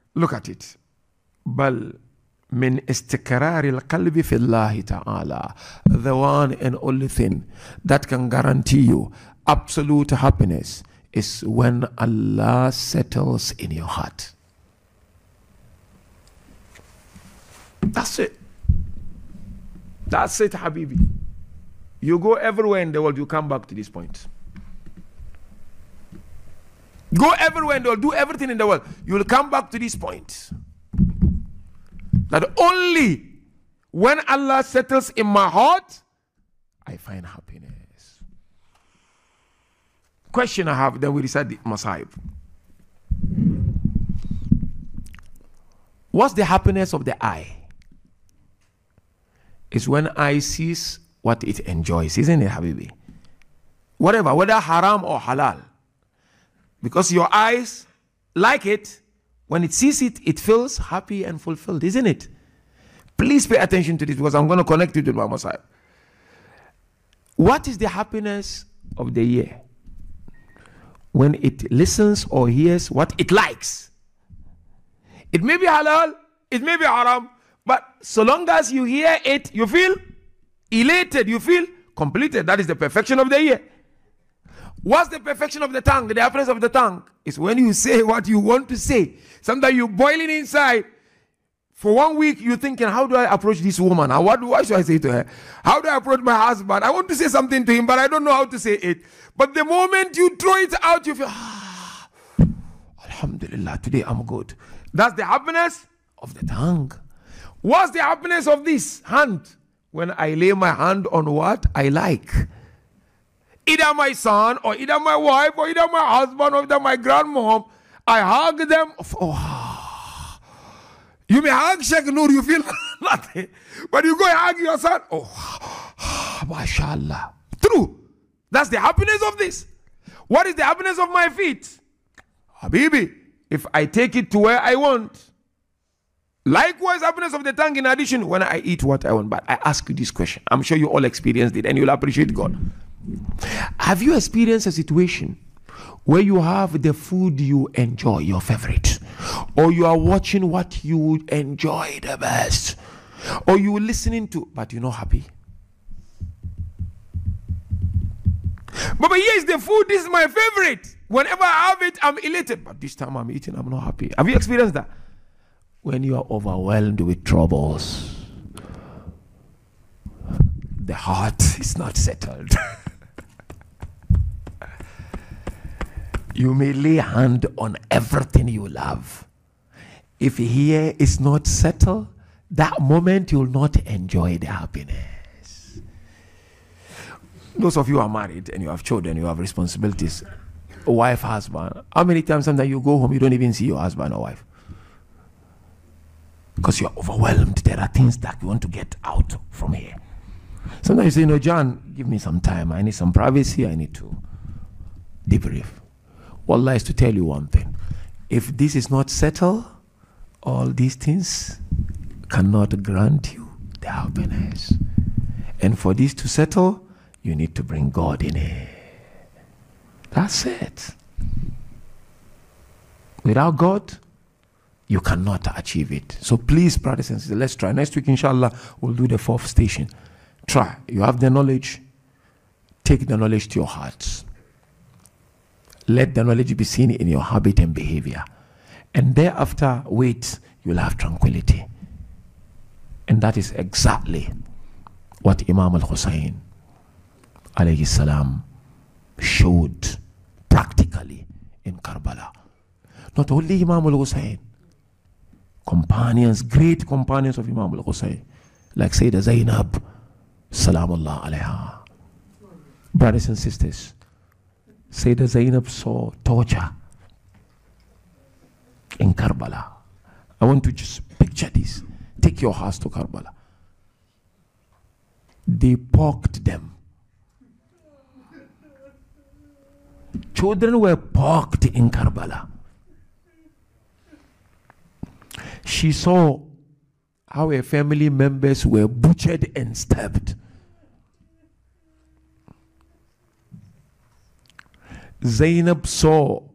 Look at it. بل من استقرار القلب في الله تعالى. The one and only thing that can guarantee you absolute happiness is when Allah settles in your heart. That's it. That's it, Habibi. You go everywhere in the world, you come back to this point. Go everywhere in the world, do everything in the world, you will come back to this point. That only when Allah settles in my heart, I find happiness. Question I have, then we recite the Masahib. What's the happiness of the eye? It's when eye sees what it enjoys, isn't it, Habibi? Whatever, whether haram or halal. Because your eyes like it, when it sees it, it feels happy and fulfilled, isn't it? Please pay attention to this because I'm going to connect you to my Messiah. What is the happiness of the ear? When it listens or hears what it likes. It may be halal, it may be haram, but so long as you hear it, you feel elated, you feel completed. That is the perfection of the ear. What's the perfection of the tongue? The happiness of the tongue is when you say what you want to say. Sometimes you're boiling inside. For 1 week, you're thinking, how do I approach this woman? What should I say to her? How do I approach my husband? I want to say something to him, but I don't know how to say it. But the moment you throw it out, you feel, Alhamdulillah, today I'm good. That's the happiness of the tongue. What's the happiness of this hand? When I lay my hand on what I like. Either my son, or either my wife, or either my husband, or either my grandmom, I hug them. You may hug Sheikh Noor, you feel nothing. But you go and hug your son. MashaAllah. True. That's the happiness of this. What is the happiness of my feet? Habibi, if I take it to where I want. Likewise, happiness of the tongue in addition, when I eat what I want. But I ask you this question. I'm sure you all experienced it and you'll appreciate God. Have you experienced a situation where you have the food you enjoy, your favorite, or you are watching what you enjoy the best, or you are listening to, but you're not happy? But here is the food, this is my favorite. Whenever I have it, I'm elated. But this time I'm eating, I'm not happy. Have you experienced that? When you are overwhelmed with troubles, the heart is not settled. You may lay hand on everything you love. If here is not settled, that moment you will not enjoy the happiness. Those of you who are married and you have children, you have responsibilities, wife, husband. How many times sometimes you go home, you don't even see your husband or wife? Because you're overwhelmed. There are things that you want to get out from here. Sometimes you say, John, give me some time. I need some privacy. I need to debrief. Wallah is to tell you one thing. If this is not settled, all these things cannot grant you the happiness. And for this to settle, you need to bring God in it. That's it. Without God, you cannot achieve it. So please, brothers and sisters, let's try. Next week, inshallah, we'll do the 4th station. Try. You have the knowledge. Take the knowledge to your hearts. Let the knowledge be seen in your habit and behavior. And thereafter, wait, you'll have tranquility. And that is exactly what Imam al-Hussein alayhi salam showed practically in Karbala. Not only Imam al-Hussein, companions, great companions of Imam al-Hussein, like Sayyidah Zainab, Salamullah alayha. Brothers and sisters, Sayyidah Zainab saw torture in Karbala. I want to just picture this. Take your hearts to Karbala. They poked them. Children were poked in Karbala. She saw how her family members were butchered and stabbed. Zainab saw